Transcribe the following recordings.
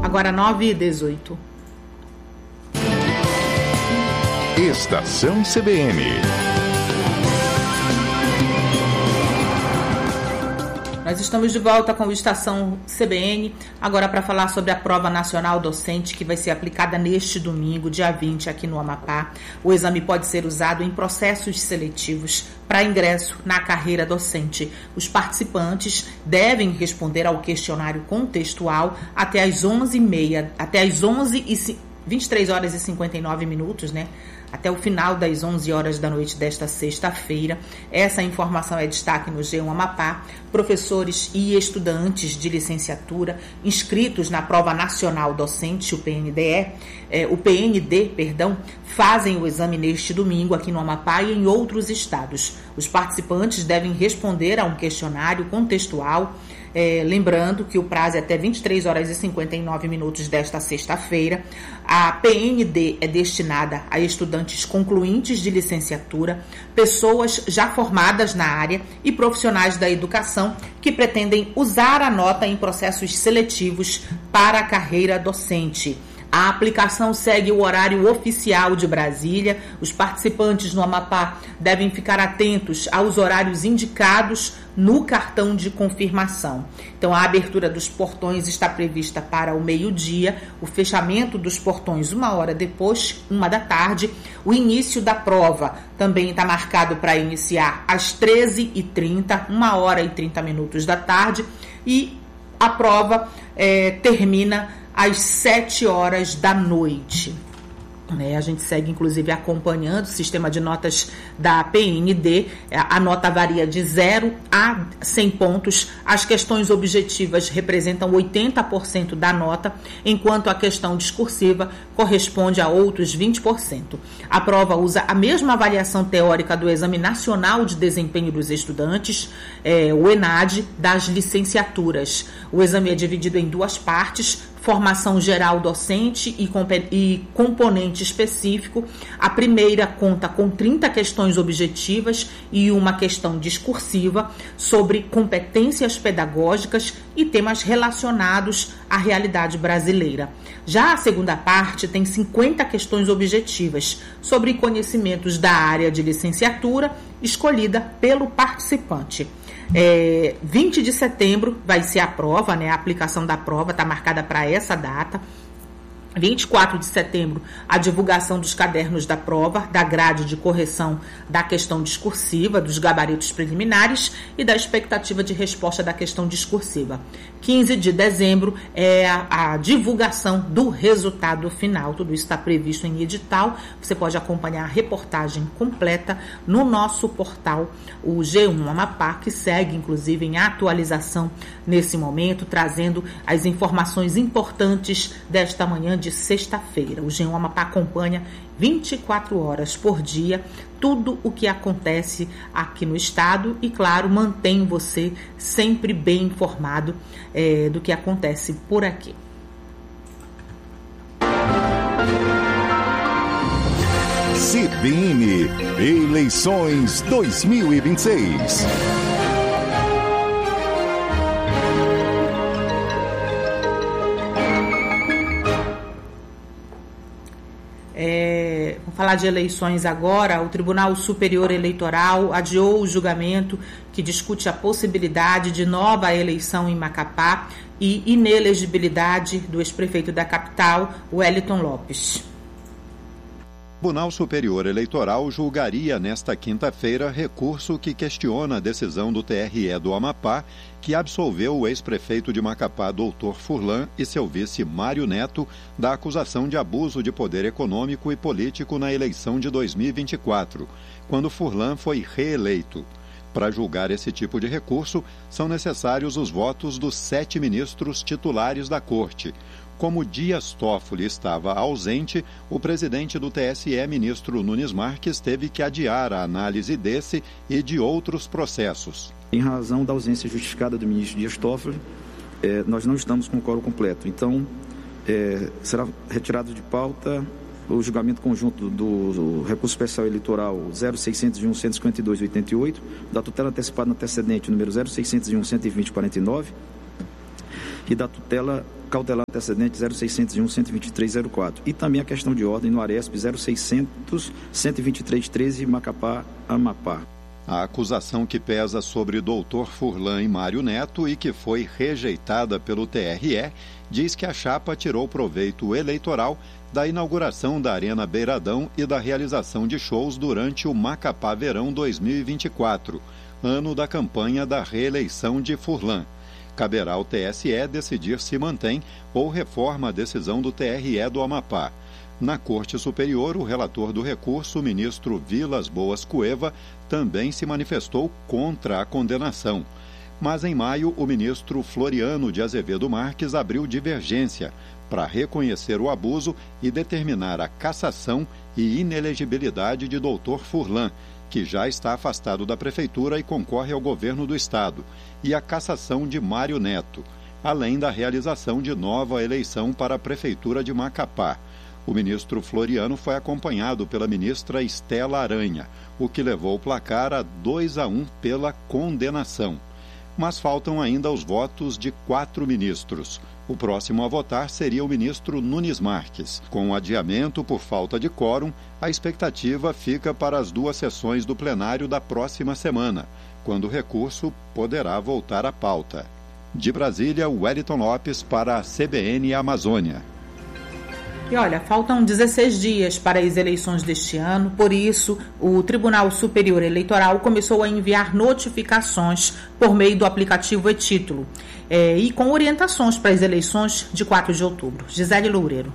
Agora 9h18. Estação CBN. Nós estamos de volta com o Estação CBN, agora para falar sobre a Prova Nacional Docente, que vai ser aplicada neste domingo, dia 20, aqui no Amapá. O exame pode ser usado em processos seletivos para ingresso na carreira docente. Os participantes devem responder ao questionário contextual até às 23 horas e 59 minutos, né? Até o final das 11 horas da noite desta sexta-feira. Essa informação é destaque no G1 Amapá. Professores e estudantes de licenciatura inscritos na Prova Nacional Docente, o PND, fazem o exame neste domingo aqui no Amapá e em outros estados. Os participantes devem responder a um questionário contextual, lembrando que o prazo é até 23 horas e 59 minutos desta sexta-feira. A PND é destinada a estudantes concluintes de licenciatura, pessoas já formadas na área e profissionais da educação que pretendem usar a nota em processos seletivos para a carreira docente. A aplicação segue o horário oficial de Brasília. Os participantes no Amapá devem ficar atentos aos horários indicados no cartão de confirmação. Então, a abertura dos portões está prevista para o meio-dia, o fechamento dos portões 1 hora depois, 1 da tarde. O início da prova também está marcado para iniciar às 13h30, 1 hora e 30 minutos da tarde, e a prova termina às 7 horas da noite. A gente segue, inclusive, acompanhando o sistema de notas da PND. A nota varia de 0 a 100 pontos. As questões objetivas representam 80% da nota, enquanto a questão discursiva corresponde a outros 20%. A prova usa a mesma avaliação teórica do Exame Nacional de Desempenho dos Estudantes, o ENAD, das licenciaturas. O exame é dividido em 2 partes: formação geral docente e componente específico. A primeira conta com 30 questões objetivas e uma questão discursiva sobre competências pedagógicas e temas relacionados à realidade brasileira. Já a segunda parte tem 50 questões objetivas sobre conhecimentos da área de licenciatura escolhida pelo participante. 20 de setembro vai ser a prova, a aplicação da prova está marcada para essa data. 24 de setembro, a divulgação dos cadernos da prova, da grade de correção da questão discursiva, dos gabaritos preliminares e da expectativa de resposta da questão discursiva. 15 de dezembro é a divulgação do resultado final. Tudo isso está previsto em edital. Você pode acompanhar a reportagem completa no nosso portal, o G1 Amapá, que segue, inclusive, em atualização nesse momento, trazendo as informações importantes desta manhã de sexta-feira. O G1 Amapá acompanha 24 horas por dia tudo o que acontece aqui no estado e, claro, mantém você sempre bem informado do que acontece por aqui. CBN Eleições 2026. Vamos falar de eleições agora. O Tribunal Superior Eleitoral adiou o julgamento que discute a possibilidade de nova eleição em Macapá e inelegibilidade do ex-prefeito da capital, Wellington Lopes. O Tribunal Superior Eleitoral julgaria nesta quinta-feira recurso que questiona a decisão do TRE do Amapá, que absolveu o ex-prefeito de Macapá, Dr. Furlan, e seu vice Mário Neto, da acusação de abuso de poder econômico e político na eleição de 2024, quando Furlan foi reeleito. Para julgar esse tipo de recurso, são necessários os votos dos 7 ministros titulares da Corte. Como Dias Toffoli estava ausente, o presidente do TSE, ministro Nunes Marques, teve que adiar a análise desse e de outros processos. Em razão da ausência justificada do ministro Dias Toffoli, nós não estamos com o quórum completo. Então, será retirado de pauta o julgamento conjunto do recurso especial eleitoral 0601-152-88, da tutela antecipada no antecedente número 0601-120-49 e da tutela cautelar antecedente 0601-12304. E também a questão de ordem no Aresp 0600-12313 Macapá, Amapá. A acusação que pesa sobre Dr. Furlan e Mário Neto e que foi rejeitada pelo TRE diz que a chapa tirou proveito eleitoral da inauguração da Arena Beiradão e da realização de shows durante o Macapá Verão 2024, ano da campanha da reeleição de Furlan. Caberá ao TSE decidir se mantém ou reforma a decisão do TRE do Amapá. Na Corte Superior, o relator do recurso, o ministro Vilas Boas Cueva, também se manifestou contra a condenação. Mas em maio, o ministro Floriano de Azevedo Marques abriu divergência para reconhecer o abuso e determinar a cassação e inelegibilidade de Dr. Furlan, que já está afastado da Prefeitura e concorre ao governo do Estado, e a cassação de Mário Neto, além da realização de nova eleição para a Prefeitura de Macapá. O ministro Floriano foi acompanhado pela ministra Estela Aranha, o que levou o placar a 2-1 pela condenação. Mas faltam ainda os votos de 4 ministros. O próximo a votar seria o ministro Nunes Marques. Com o adiamento por falta de quórum, a expectativa fica para as 2 sessões do plenário da próxima semana, quando o recurso poderá voltar à pauta. De Brasília, Wellington Lopes para a CBN Amazônia. E olha, faltam 16 dias para as eleições deste ano, por isso o Tribunal Superior Eleitoral começou a enviar notificações por meio do aplicativo e-Título e com orientações para as eleições de 4 de outubro. Gisele Loureiro.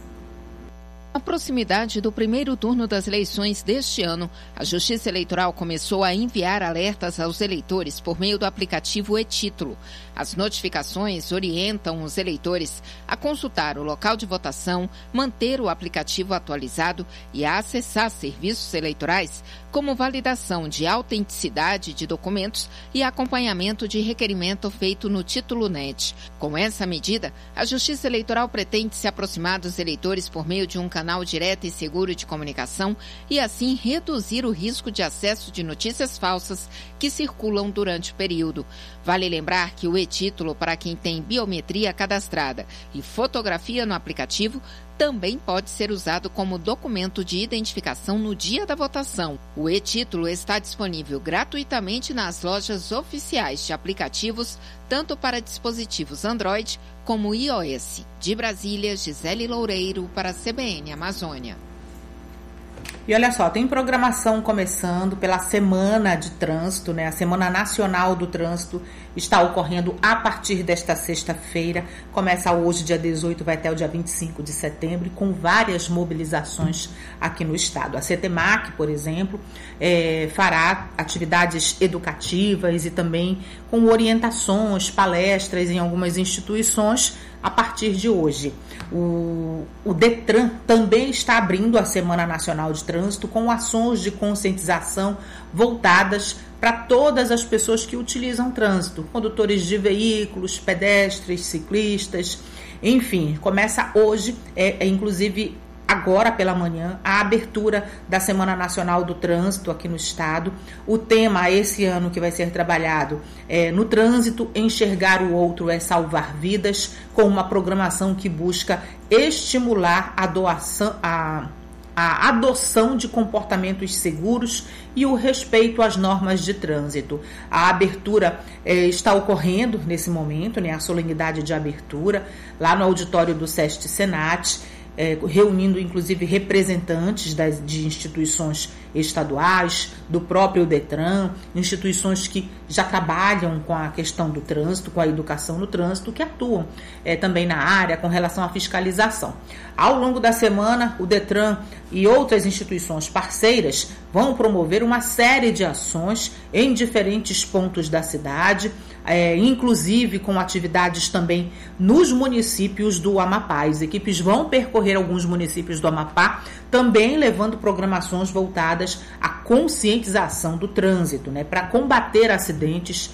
Na proximidade do primeiro turno das eleições deste ano, a Justiça Eleitoral começou a enviar alertas aos eleitores por meio do aplicativo e-Título. As notificações orientam os eleitores a consultar o local de votação, manter o aplicativo atualizado e a acessar serviços eleitorais como validação de autenticidade de documentos e acompanhamento de requerimento feito no Título NET. Com essa medida, a Justiça Eleitoral pretende se aproximar dos eleitores por meio de um canal direto e seguro de comunicação e, assim, reduzir o risco de acesso de notícias falsas que circulam durante o período. Vale lembrar que o e-Título, para quem tem biometria cadastrada e fotografia no aplicativo, também pode ser usado como documento de identificação no dia da votação. O e-Título está disponível gratuitamente nas lojas oficiais de aplicativos, tanto para dispositivos Android como iOS. De Brasília, Gisele Loureiro para a CBN Amazônia. E olha só, tem programação começando pela Semana de Trânsito, né? A Semana Nacional do Trânsito está ocorrendo a partir desta sexta-feira. Começa hoje, dia 18, vai até o dia 25 de setembro, com várias mobilizações aqui no estado. A CETEMAC, por exemplo, fará atividades educativas e também com orientações, palestras em algumas instituições a partir de hoje. O DETRAN também está abrindo a Semana Nacional de Trânsito com ações de conscientização voltadas para todas as pessoas que utilizam o trânsito, condutores de veículos, pedestres, ciclistas, enfim, começa hoje, inclusive agora pela manhã, a abertura da Semana Nacional do Trânsito aqui no estado. O tema esse ano que vai ser trabalhado no trânsito, enxergar o outro é salvar vidas, com uma programação que busca estimular a adoção de comportamentos seguros e o respeito às normas de trânsito. A abertura está ocorrendo nesse momento, né, a solenidade de abertura, lá no auditório do SEST Senat, reunindo inclusive representantes de instituições estaduais, do próprio DETRAN, instituições que já trabalham com a questão do trânsito, com a educação no trânsito, que atuam também na área com relação à fiscalização. Ao longo da semana, o DETRAN e outras instituições parceiras vão promover uma série de ações em diferentes pontos da cidade, inclusive com atividades também nos municípios do Amapá. As equipes vão percorrer alguns municípios do Amapá, também levando programações voltadas à conscientização do trânsito, né, para combater acidentes,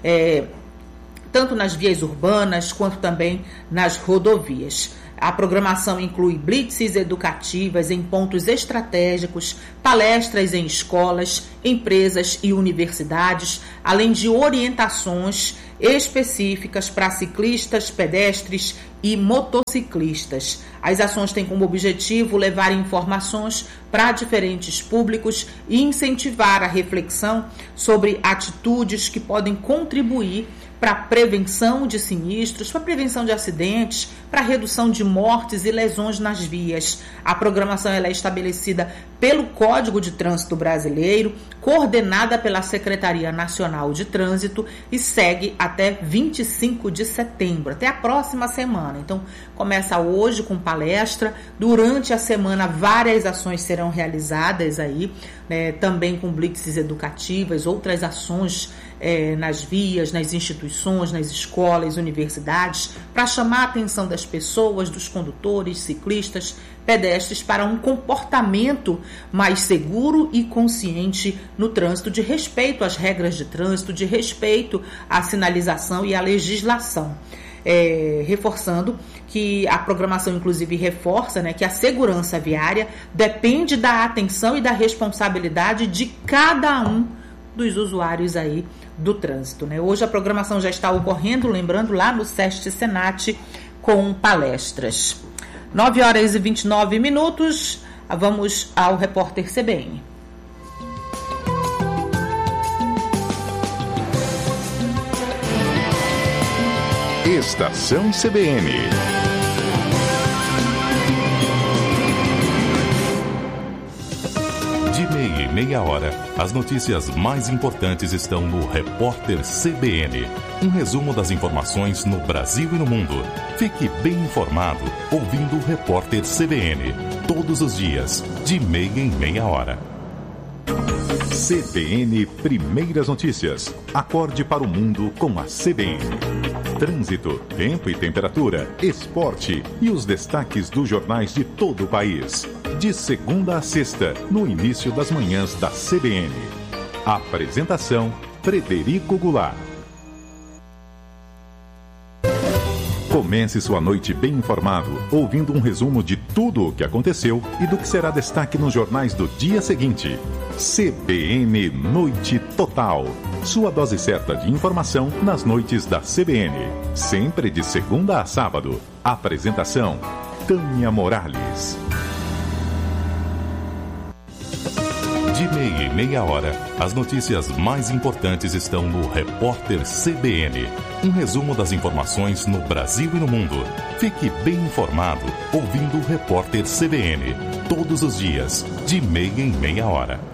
tanto nas vias urbanas quanto também nas rodovias. A programação inclui blitzes educativas em pontos estratégicos, palestras em escolas, empresas e universidades, além de orientações específicas para ciclistas, pedestres e motociclistas. As ações têm como objetivo levar informações para diferentes públicos e incentivar a reflexão sobre atitudes que podem contribuir para a prevenção de sinistros, para a prevenção de acidentes, para a redução de mortes e lesões nas vias. A programação ela é estabelecida pelo Código de Trânsito Brasileiro, coordenada pela Secretaria Nacional de Trânsito e segue até 25 de setembro, até a próxima semana. Então, começa hoje com palestra, durante a semana várias ações serão realizadas aí, também com blitzes educativas, outras ações nas vias, nas instituições, nas escolas, universidades, para chamar a atenção das pessoas, dos condutores, ciclistas, pedestres para um comportamento mais seguro e consciente no trânsito, de respeito às regras de trânsito, de respeito à sinalização e à legislação. Reforçando que a programação inclusive reforça, que a segurança viária depende da atenção e da responsabilidade de cada um dos usuários aí do trânsito. Hoje a programação já está ocorrendo, lembrando, lá no SESC Senat, com palestras. 9h29, vamos ao repórter CBN. Estação CBN. De meia em meia hora, as notícias mais importantes estão no Repórter CBN. Um resumo das informações no Brasil e no mundo. Fique bem informado ouvindo o Repórter CBN. Todos os dias, de meia em meia hora. CBN Primeiras Notícias. Acorde para o mundo com a CBN. Trânsito, tempo e temperatura, esporte e os destaques dos jornais de todo o país. De segunda a sexta, no início das manhãs da CBN. Apresentação: Frederico Goulart. Comece sua noite bem informado, ouvindo um resumo de tudo o que aconteceu e do que será destaque nos jornais do dia seguinte. CBN Noite Total. Sua dose certa de informação nas noites da CBN. Sempre de segunda a sábado. Apresentação: Tânia Morales. De meia em meia hora, as notícias mais importantes estão no Repórter CBN. Um resumo das informações no Brasil e no mundo. Fique bem informado ouvindo o Repórter CBN. Todos os dias, de meia em meia hora.